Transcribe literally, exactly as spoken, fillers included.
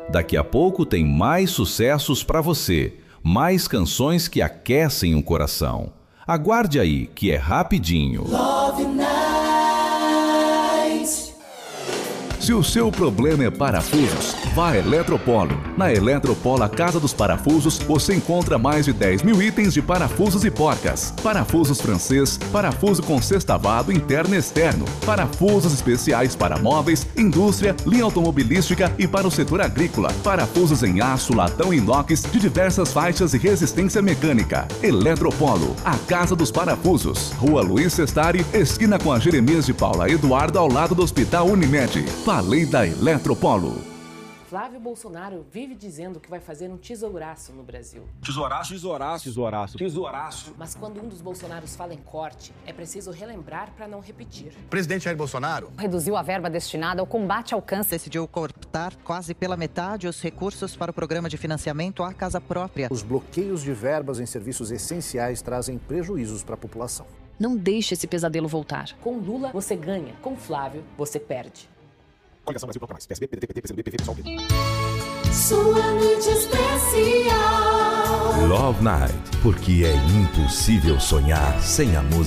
Daqui a pouco tem mais sucessos para você, mais canções que aquecem o coração. Aguarde aí, que é rapidinho. Love Night. Se o seu problema é parafusos, vá a Eletropolo. Na Eletropolo, a Casa dos Parafusos, você encontra mais de dez mil itens de parafusos e porcas. Parafusos francês, parafuso com sextavado interno e externo, parafusos especiais para móveis, indústria, linha automobilística e para o setor agrícola. Parafusos em aço, latão e inox de diversas faixas e resistência mecânica. Eletropolo, a Casa dos Parafusos. Rua Luiz Sestari, esquina com a Jeremias de Paula Eduardo, ao lado do Hospital Unimed. Falei da Eletropolo. Flávio Bolsonaro vive dizendo que vai fazer um tesouraço no Brasil. Tesouraço, tesouraço, tesouraço, tesouraço. Mas quando um dos Bolsonaros fala em corte, é preciso relembrar para não repetir. O presidente Jair Bolsonaro reduziu a verba destinada ao combate ao câncer. Decidiu cortar quase pela metade os recursos para o programa de financiamento à casa própria. Os bloqueios de verbas em serviços essenciais trazem prejuízos para a população. Não deixe esse pesadelo voltar. Com Lula, você ganha. Com Flávio, você perde. Coligação Brasil Contra Mais. P S B, P D T, P T, P C do B, P V, P S O L. Sua noite especial. Love Night, porque é impossível sonhar sem a música.